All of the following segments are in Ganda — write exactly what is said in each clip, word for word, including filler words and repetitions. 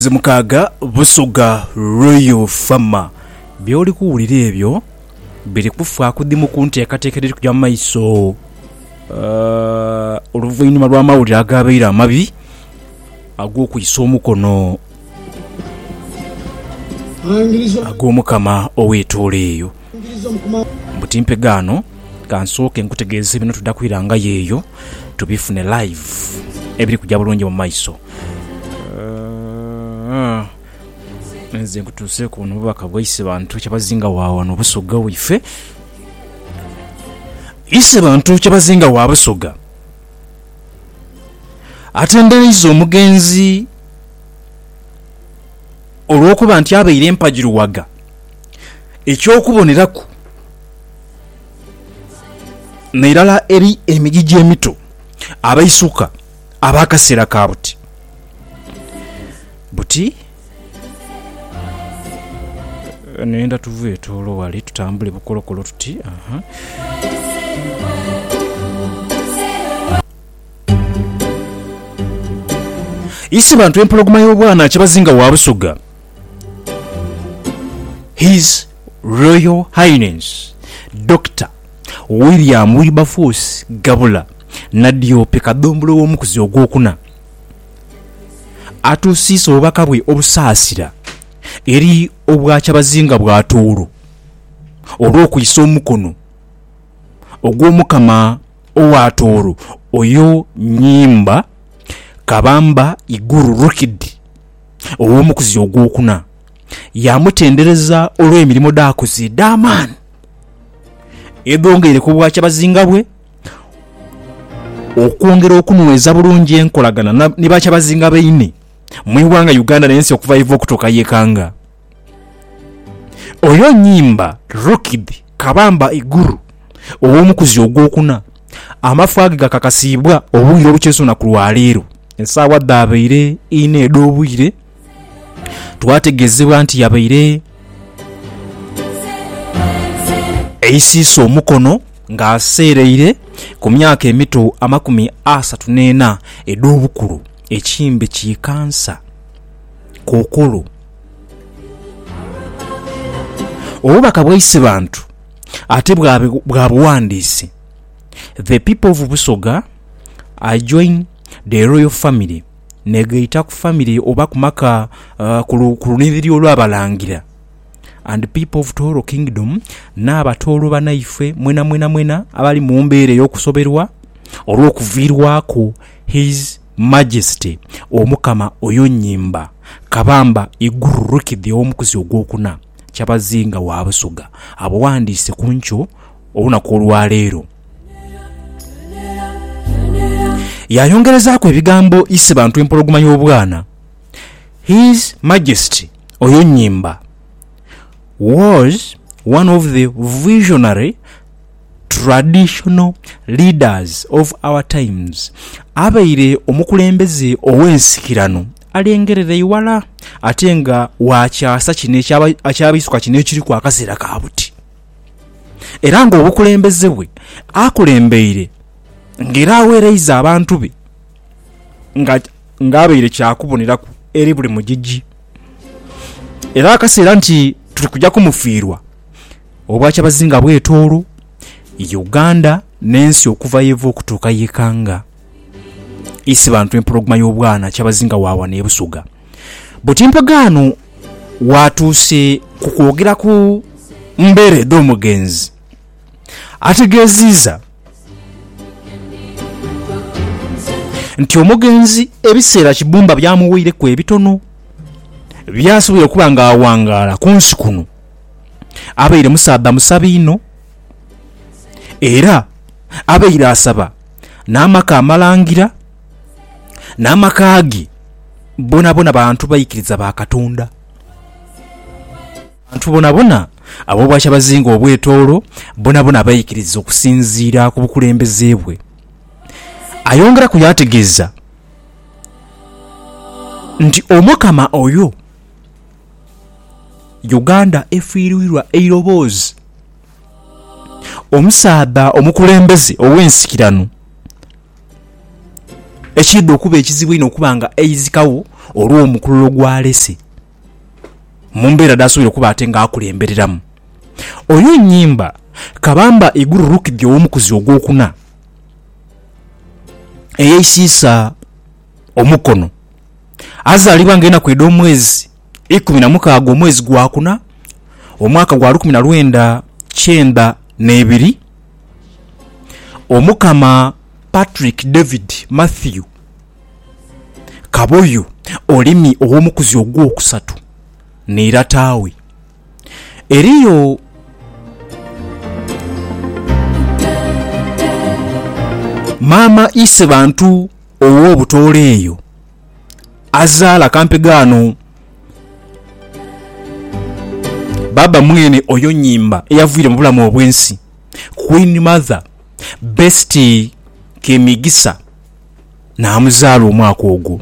Mukaaga Busoga Royal Farmer byoli kuwulira ebyo biri kufa kudimu kunteekateekedde kujja mu maiso uh, oluvannyuma lw'amawulire agabeera amabi ag'okuyisa omukono ag'omukama ow'etoola eyo. Mutimpe gaano kansooke nkutegeeza bino tudda kwiranga yeeyo tubifune live ebiri kujja bulungi mu maiso. Nze nkutuuse kuno bubaka bwaise bantu kyabazinga waawano Busoga wife ise bantu kyabazinga wa Busoga atendereza omugenzi olw'okuba nti abeire empagiruwaga ekyokuboneraku nairala eri emigigi emito abaisuka abakaseera ka buti buti nenda tuvuye tolo wali tutambule bukolokolo tuti aha isi bantu empologoma y'obwana kyabazinga wa Busoga His Royal Highness Doctor William Wilberforce Gabula Nadiope Kadombolo w'omukuzi ogwokuna atusiisa obubaka bwe obusaasira eri obwakyabazinga bwa Tooro olw'okuyisa omukono ogw'omukama owa Tooro oyo Nnyimba Kabamba Iguru Rukidi ow'omukuzi ogwokuna yamutendereza olw'emirimu d'akoze d'amaani edongeere ku bwakyabazinga bwe okwongera okunyweza bulungi enkolagana ne bakyabazinga baine mu iwanga Uganda n'ensi okuva ivo okutoka yekanga. Oyo Nnyimba Rukidi Kabamba Iguru ow'omukuzi ogwokuna amafu age gakakasiibwa obwire obukyesona ku lwaleero ensaawa ddabeire ina ed'obwire twategeezebwa nti yabeire eisiisa omukono ng'aseereire ku myaka emito amakumi asatu n'ena ed'obukulu ekimbe kikansa kookolo obubaka bwaise bantu ate bwa buwandiisi. The people of Busoga I join the royal family negaita ku family oba kumaka uh, ku luniriri olw'abalangira and people of Tooro Kingdom n'abatoolo banaife mwena mwena mwena abali mu mbeera ey'okusoberwa olw'okuviirwako His Majesty omukama oyo Nnyimba Kabamba Iguru Rukidi ow'omukuzi ogwokuna kyabazinga wa Busoga abuwandiise ku nkyo olunaku olwaleero. Yayongerezaako ebigambo ise bantu empologoma y'obwana. His Majesty oyo Nnyimba was one of the visionary traditional leaders of our times. Abaire omukulembeze ow'ensikirano alengerera iwala ate nga wakyasa kino akyabisuka kino ekiri ku akaseera ka buti era nga obukulembeze bwe akulembeire ng'era aweereza abantu be ng'abeire kyakuboneraku eri buli mugigi era akaseera nti tuli kujja kumufiirwa obwakyabazinga bw'etoolo Uganda n'ensi okuva yeeva okutuuka yekanga. Isi bantu empologoma y'obwana kyabazinga waawa ne Busoga. Butimpe gaano watuuse ku kwogera ku mbeera ed'omugenzi ategeeziza nti omugenzi ebiseera kibumba byamuweereku ebitono byasobola okuba ng'awangaala ku nsi kuno abeire musaadha musabiino era abeire asaba n'amaka amalangira n'amakaagi bonabona bantu bayikiriza ba Katonda bantu bonabona abo bwakyabazinga obwetoolo bonabona bayikiriza okusinziira ku bukulembeze bwe. Ayongera kuyategeeza nti omukama oyo Uganda efiirirwa eiroboozi omusaadha omukulembeze ow'ensikirano ekidde okuba ekizibu ino okubanga eyizikawo olw'omukululo gw'alese mu mbeera daasuubira okuba ate ng'akulembereramu. Oyo nnyimba Kabamba Iguru Rukidi ow'omukuzi ogwokuna eyeisiisa omukono azaalibwa ng'ennaku ed'omwezi ikumi na mukaaga omwezi gwakuna omwaka gwa lukumi na lwenda kyenda n'ebiri. Omukama Patrick David Matthew Kaboyo olimi ow'omukuzi ogwokusatu neera taawe. Eriyo Maama Ise Bantu ow'obutoole eyo azaala Kampegaano baba mwene oyo nnyimba eyaviire mu bulamu obwensi Queen Mother Besti Kemigisa n'amuzaala omwaka ogwo.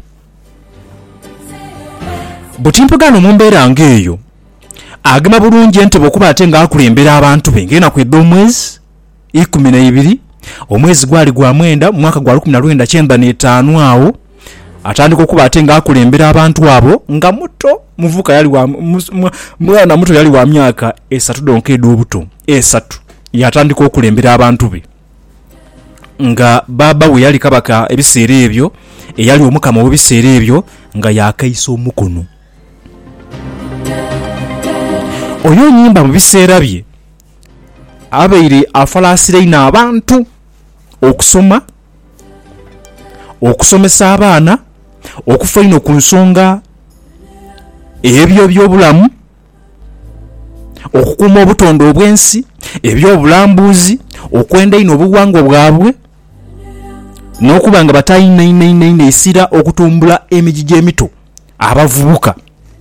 Butimpagano mu mbeera ng'eyo agema bulungi ente bw'okuba ate ng'akulembera abantu be ng'ennaku ed'omwezi ikumi na ibiri omwezi gwali gwa mwenda mu mwaka gwa lukumi na lwenda kyenda n'etaano awo atandika okuba ate ng'akulembera abantu abo nga muto muvuka yali wa mwana muto yali wa myaka esatu donke ed'obuto esatu yatandika okulembera abantu be nga baba we yali kabaka ebiseera ebyo eyali omukama w'ebiseera ebyo nga yaakaisa omukono. Oyo nnyimba mu biseera bye abeire afalaasira ino abantu okusoma okusomesa abaana okufa ino ku nsonga ebyo by'obulamu okukuuma obutonde obw'ensi ebyobulambuzi okwenda ino obuwangwa bwabwe n'okuba nga batayinainainaina esira okutumbula emigi gy'emito abavubuka.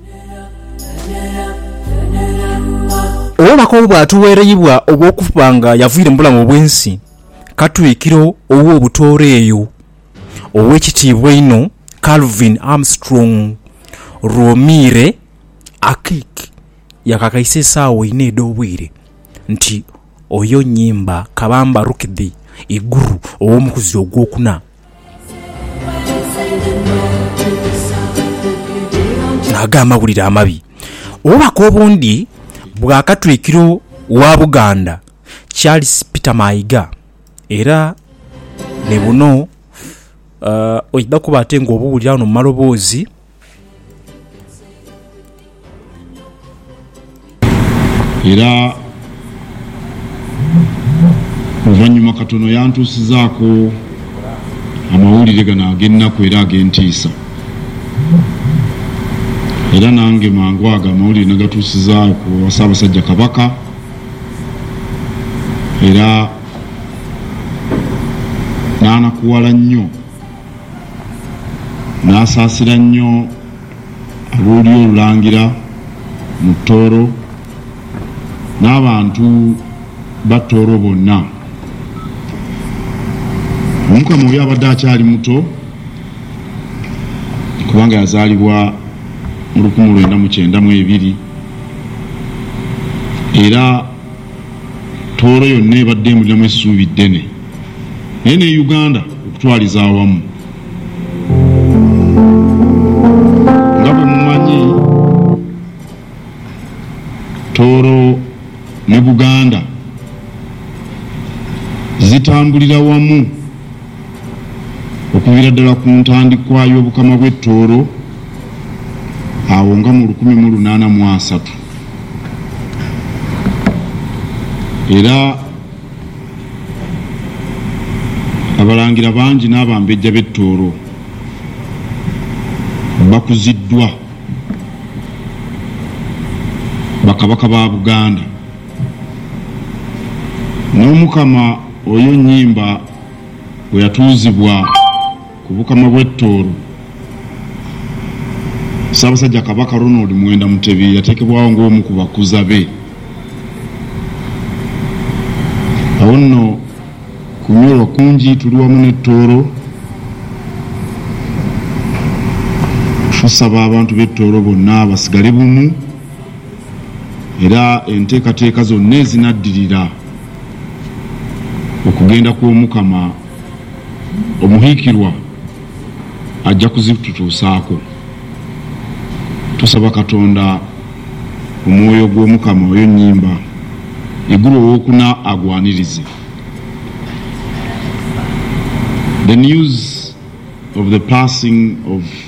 Obubaka obwo bw'atuweereyibwa obw'okuba nga yaviire mu bulamu obw'ensi katwikiro ow'obutoore eyo ow'ekitiibwa ino Calvin Armstrong Romire Akik yakakaisa essaawa ina ed'obwire nti oyo nnyimba Kabamba Rukidi Iguru ow'omukuzi ogwokuna n'agamba amawulire amabi. Obubaka obundi bwa katwikiro wa Buganda Charles Peter Mayiga era ne buno uh, oyida kuba ate ng'obuwulira wano mu maloboozi era oluvannyuma katono yantuusizaako amawulire gano ag'ennaku era ag'entiisa era nange mangu ago amawulire nagatuusizaako Ssaabasajja Kabaka era n'anakuwala nnyo n'asaasira nnyo abuuli olulangira mu Tooro n'abantu ba Tooro bonna. Omukama oyo abadde akyali muto kubanga yazaalibwa mu lukumi lwenda mu kyenda mu ebiri era Tooro yonna ebadde emuliramu essuubi ddene naye ne Uganda okutwaliza awamu. Nga bwe mumanyi Tooro ne Buganda zitambulira wamu okuviira ddala ku ntandikwa y'obukama bw'e Tooro awo nga mu lukumi mu lunaana mu asatu era abalangira bangi n'abambejja b'e Tooro bakuziddwa bakabaka ba Buganda. N'omukama oyo nnyimba bwe yatuuzibwa ku bukama bw'e Tooro Ssaabasajja Kabaka Ronald Mwenda Mutebi yateekebwawo ng'omu ku bakuza be. Awo nno kunyolwa kungi tuli wamu n'e Tooro tusaba abantu b'e Tooro bonna basigale bumu era enteekateeka zonna ezinaddirira okugenda kw'omukama omuhiikirwa ajja kuzitutuusaako. tusaba Katonda omwoyo gw'Omukama oyo nnyimba igulu owokuna agwanirize. The news of the passing of